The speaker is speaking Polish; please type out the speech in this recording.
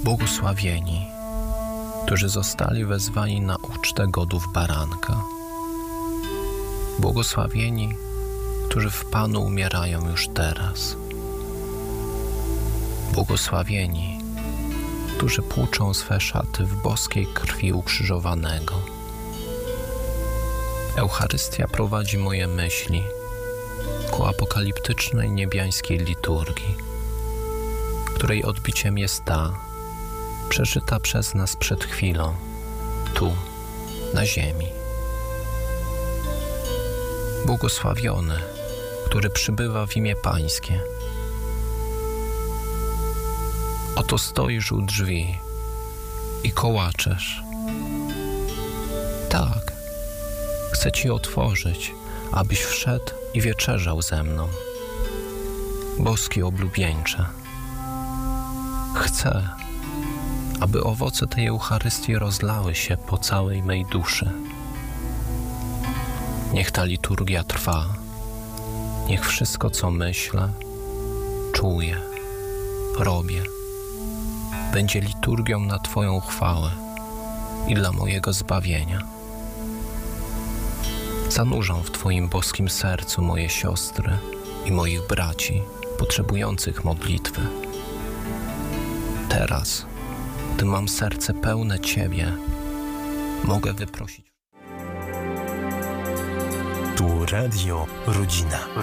Błogosławieni, którzy zostali wezwani na ucztę godów baranka. Błogosławieni, którzy w Panu umierają już teraz. Błogosławieni, którzy płuczą swe szaty w boskiej krwi ukrzyżowanego. Eucharystia prowadzi moje myśli ku apokaliptycznej niebiańskiej liturgii, której odbiciem jest ta, przeżyta przez nas przed chwilą, tu, na ziemi. Błogosławiony, który przybywa w imię Pańskie. Oto stoisz u drzwi i kołaczesz. Tak, chcę Ci otworzyć, abyś wszedł i wieczerzał ze mną. Boski oblubieńcze, chcę, aby owoce tej Eucharystii rozlały się po całej mej duszy. Niech ta liturgia trwa, niech wszystko, co myślę, czuję, robię, będzie liturgią na Twoją chwałę i dla mojego zbawienia. Zanurzam w Twoim boskim sercu moje siostry i moich braci potrzebujących modlitwy. Teraz, gdy mam serce pełne Ciebie, mogę wyprosić. Tu Radio Rodzina.